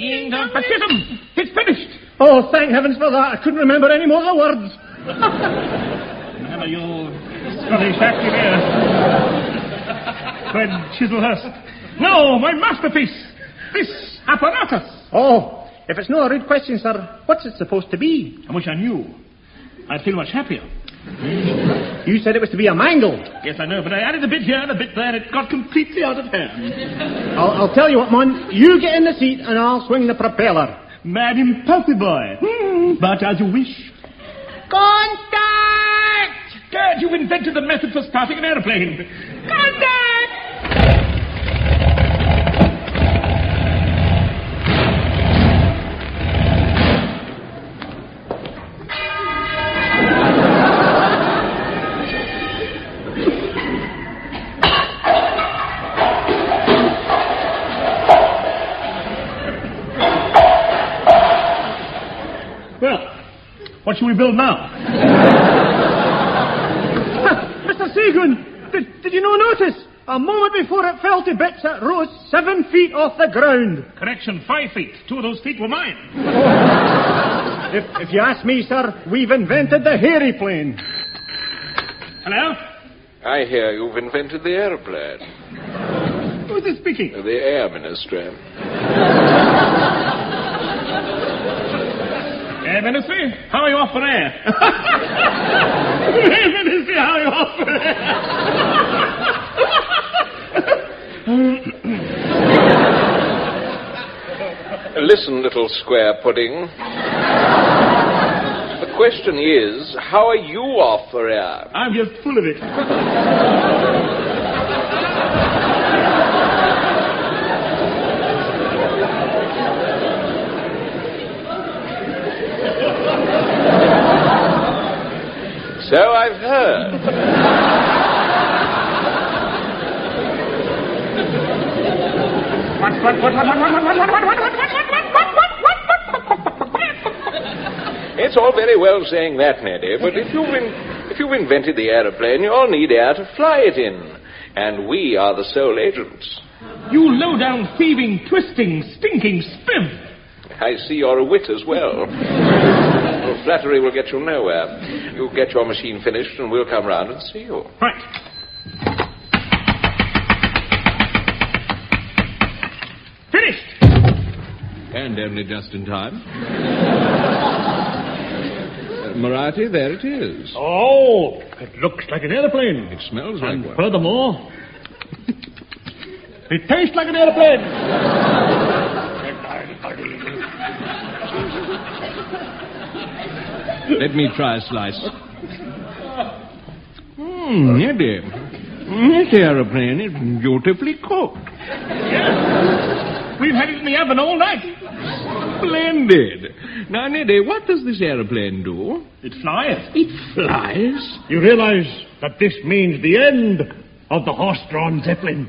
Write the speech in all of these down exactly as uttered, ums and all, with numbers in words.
Ding dong, baptism! It's finished! Oh, thank heavens for that. I couldn't remember any more of the words. Remember your Scottish acting here. Fred Chislehurst. No, my masterpiece. This apparatus. Oh, if it's no a rude question, sir, what's it supposed to be? I wish I knew. I'd feel much happier. You said it was to be a mangle. Yes, I know, but I added a bit here and a bit there. It got completely out of hand. I'll, I'll tell you what, Mon. You get in the seat and I'll swing the propeller. Mad impossible. Hmm. But as you wish. Contact! Gad, you invented the method for starting an airplane. Contact! What shall we build now? Mister Seagoon, did, did you not notice? A moment before it fell to bits, it rose seven feet off the ground. Correction, five feet. Two of those feet were mine. Oh. if, if you ask me, sir, we've invented the hairy plane. Hello? I hear you've invented the aeroplane. Who is this speaking? The Air Ministry. Air Ministry? How are you off for air? Air Ministry, how are you off for air? Listen, little square pudding. The question is, how are you off for air? I'm just full of it. So I've heard. It's all very well saying that, Neddy, but if you've, in, if you've invented the aeroplane, you'll need air to fly it in. And we are the sole agents. You low-down, thieving, twisting, stinking spiv. I see you're a wit as well. Well, flattery will get you nowhere. You get your machine finished and we'll come round and see you. Right. Finished! And only just in time. uh, Moriarty, there it is. Oh, it looks like an airplane. It smells like and one. Furthermore, it tastes like an airplane. Let me try a slice. Hmm, Neddy. This aeroplane is beautifully cooked. Yes. We've had it in the oven all night. Splendid. Now, Neddy, what does this aeroplane do? It flies. It flies? You realize that this means the end of the horse-drawn Zeppelin.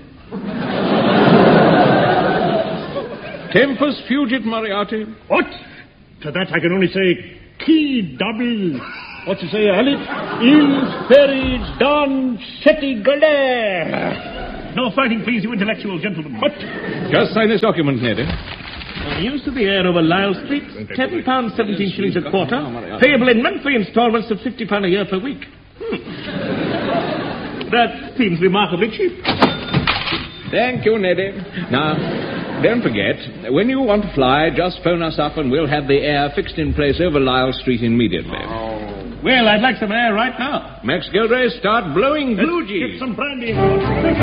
Tempus fugit, Moriarty. What? To that I can only say... Key double. What you say, Alec? Il ferries don seti galère. No fighting, please, you intellectual gentlemen. What? Just sign this document, Neddy. On use to the air over Lyle Street, ten pounds seventeen shillings a quarter, payable in monthly instalments of fifty pounds a year per week. Hmm. That seems remarkably cheap. Thank you, Neddy. Now, don't forget, when you want to fly, just phone us up and we'll have the air fixed in place over Lyle Street immediately. Oh. Well, I'd like some air right now. Max Gilderay, start blowing blue Let's jeans. get some brandy.